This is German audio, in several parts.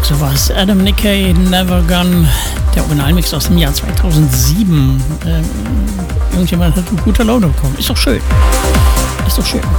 sowas. Adam Nikkei, Never Gone, der Originalmix aus dem Jahr 2007. Irgendjemand hat eine gute Laune bekommen. Ist doch schön. Ist doch schön.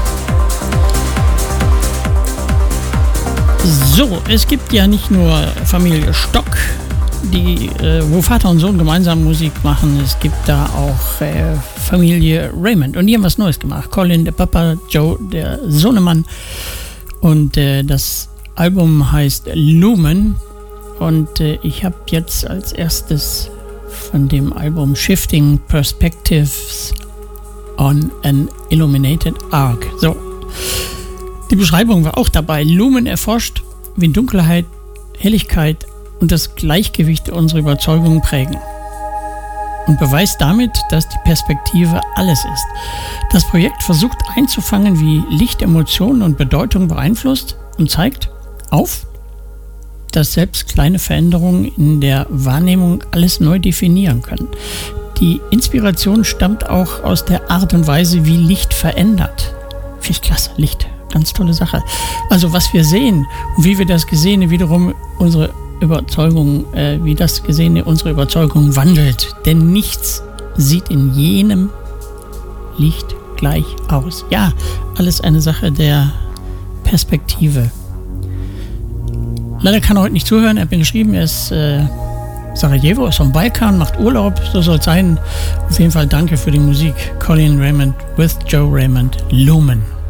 So, es gibt ja nicht nur Familie Stock, wo Vater und Sohn gemeinsam Musik machen. Es gibt da auch Familie Raymond. Und die haben was Neues gemacht. Colin, der Papa, Joe, der Sohnemann. Und das Album heißt Lumen. Und ich habe jetzt als erstes von dem Album Shifting Perspectives on an Illuminated Arc. So, die Beschreibung war auch dabei. Lumen erforscht, wie Dunkelheit, Helligkeit und das Gleichgewicht unserer Überzeugungen prägen. Und beweist damit, dass die Perspektive alles ist. Das Projekt versucht einzufangen, wie Licht Emotionen und Bedeutung beeinflusst und zeigt auf, dass selbst kleine Veränderungen in der Wahrnehmung alles neu definieren können. Die Inspiration stammt auch aus der Art und Weise, wie Licht verändert. Finde ich klasse, Licht, ganz tolle Sache. Also was wir sehen und wie wir das Gesehene wiederum unsere Überzeugung, wie das Gesehene unsere Überzeugung wandelt. Denn nichts sieht in jenem Licht gleich aus. Ja, alles eine Sache der Perspektive. Leider kann er heute nicht zuhören. Er hat mir geschrieben, er ist Sarajevo, ist vom Balkan, macht Urlaub. So soll es sein. Auf jeden Fall danke für die Musik. Colin Raymond with Joe Raymond, Lumen.